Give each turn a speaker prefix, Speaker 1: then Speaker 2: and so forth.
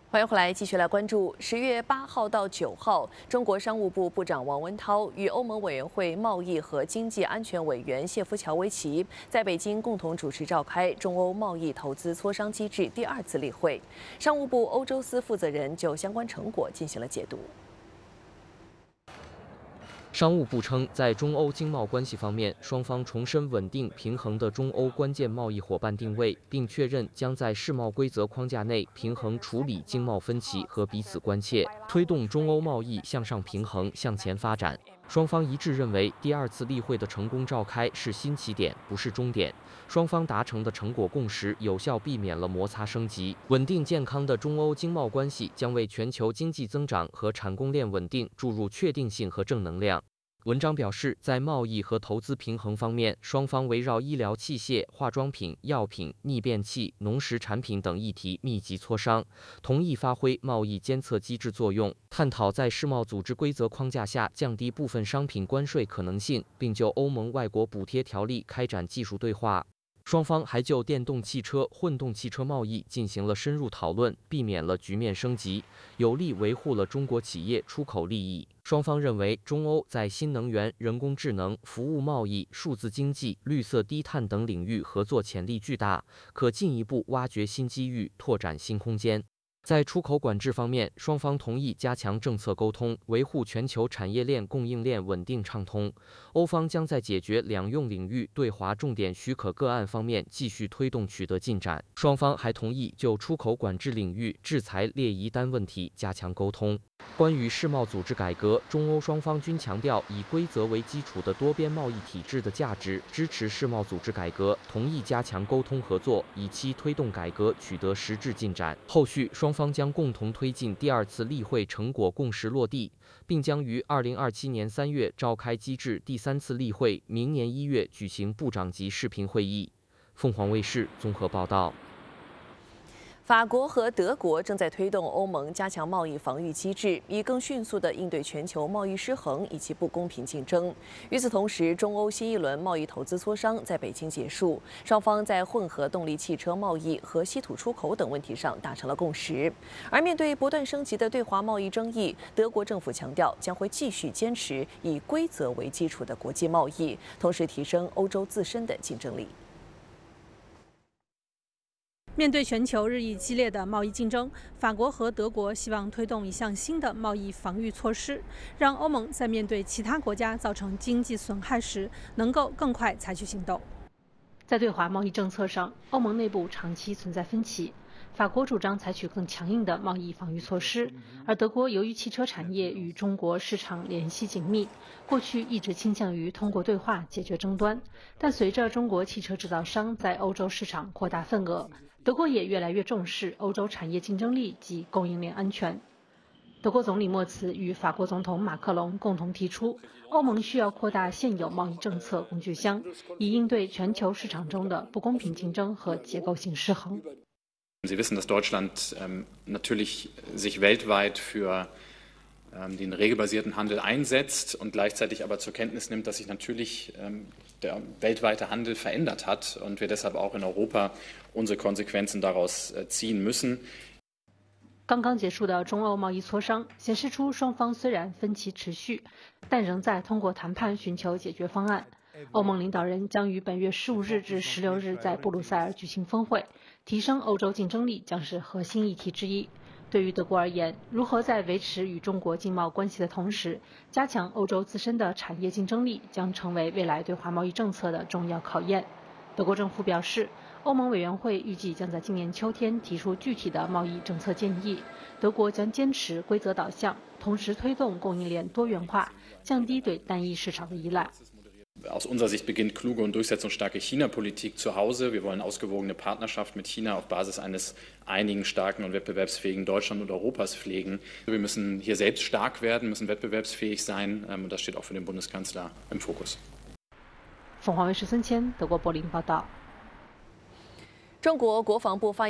Speaker 1: 欢迎回来，继续来关注10月8号到9号，中国商务部部长王文涛与欧盟委员会贸易和经济安全委员谢夫乔维奇在北京共同主持召开中欧贸易投资磋商机制第2次例会。商务部欧洲司负责人就相关成果进行了解读。
Speaker 2: 商务部称，在中欧经贸关系方面，双方重申稳定平衡的中欧关键贸易伙伴定位，并确认将在世贸规则框架内平衡处理经贸分歧和彼此关切，推动中欧贸易向上平衡向前发展。双方一致认为，第2次例会的成功召开是新起点，不是终点。双方达成的成果共识，有效避免了摩擦升级。稳定健康的中欧经贸关系将为全球经济增长和产供链稳定注入确定性和正能量。文章表示，在贸易和投资平衡方面，双方围绕医疗器械、化妆品、药品、逆变器、农食产品等议题密集磋商，同意发挥贸易监测机制作用，探讨在世贸组织规则框架下降低部分商品关税可能性，并就欧盟外国补贴条例开展技术对话。双方还就电动汽车、混动汽车贸易进行了深入讨论，避免了局面升级，有力维护了中国企业出口利益。双方认为，中欧在新能源、人工智能、服务贸易、数字经济、绿色低碳等领域合作潜力巨大，可进一步挖掘新机遇，拓展新空间。在出口管制方面，双方同意加强政策沟通，维护全球产业链供应链稳定畅通。欧方将在解决两用领域对华重点许可个案方面继续推动取得进展。双方还同意就出口管制领域制裁列疑单问题加强沟通。关于世贸组织改革，中欧双方均强调以规则为基础的多边贸易体制的价值，支持世贸组织改革，同意加强沟通合作，以期推动改革取得实质进展。后续双方将共同推进第2次例会成果共识落地，并将于2027年3月召开机制第3次例会，明年1月举行部长级视频会议。凤凰卫视综合报道。
Speaker 1: 法国和德国正在推动欧盟加强贸易防御机制，以更迅速地应对全球贸易失衡以及不公平竞争。与此同时，中欧新一轮贸易投资磋商在北京结束，双方在混合动力汽车贸易和稀土出口等问题上达成了共识。而面对不断升级的对华贸易争议，德国政府强调将会继续坚持以规则为基础的国际贸易，同时提升欧洲自身的竞争力。
Speaker 3: 面对全球日益激烈的贸易竞争，法国和德国希望推动一项新的贸易防御措施，让欧盟在面对其他国家造成经济损害时，能够更快采取行动。在对华贸易政策上，欧盟内部长期存在分歧。法国主张采取更强硬的贸易防御措施，而德国由于汽车产业与中国市场联系紧密，过去一直倾向于通过对话解决争端。但随着中国汽车制造商在欧洲市场扩大份额，德国也越来越重视欧洲产业竞争力及供应链安全。德国总理默茨与法国总统马克龙共同提出，欧盟需要扩大现有贸易政策工具箱，以应对全球市场中的不公平竞争和结构性失衡。
Speaker 4: Sie wissen, dass Deutschland natürlich sich weltweit für den regelbasierten Handel einsetzt und gleichzeitig aber zur Kenntnis nimmt, dass sich natürlich der weltweite Handel verändert hat und wir deshalb auch in Europa unsere Konsequenzen daraus ziehen müssen.
Speaker 3: 刚刚结束的中欧贸易磋商显示出，双方虽然分歧持续，但仍在通过谈判寻求解决方案。欧盟领导人将于本月15日至16日在布鲁塞尔举行峰会，提升欧洲竞争力将是核心议题之一。对于德国而言，如何在维持与中国经贸关系的同时，加强欧洲自身的产业竞争力，将成为未来对华贸易政策的重要考验。德国政府表示，欧盟委员会预计将在今年秋天提出具体的贸易政策建议。德国将坚持规则导向，同时推动供应链多元化，降低对单一市场的依赖。
Speaker 4: Aus unserer Sicht beginnt kluge und durchsetzungsstarke China-Politik zu Hause. Wir wollen ausgewogene Partnerschaft mit China auf Basis eines einigen, starken und wettbewerbsfähigen Deutschland und Europas pflegen. Wir müssen hier selbst stark werden, müssen wettbewerbsfähig sein und das steht auch für den Bundeskanzler im Fokus.
Speaker 3: 凤凰卫视孙谦，德国柏林报道。
Speaker 1: 中国国防部发